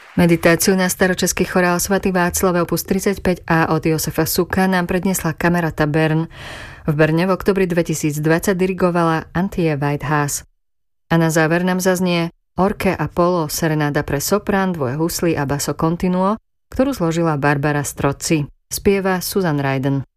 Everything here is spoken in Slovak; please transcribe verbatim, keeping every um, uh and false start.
Meditáciu na staročeský chorál Svätý Václav opus tridsaťpäť a od Josefa Suka nám predniesla Kamerata Bern. V Berne v oktobri dvetisícdvadsať dirigovala Antje Whitehouse. A na záver nám zaznie Orche Apollo, serenáda pre soprán, dvoje husly a basso continuo, ktorú zložila Barbara Strozzi. Spieva Susan Ryden.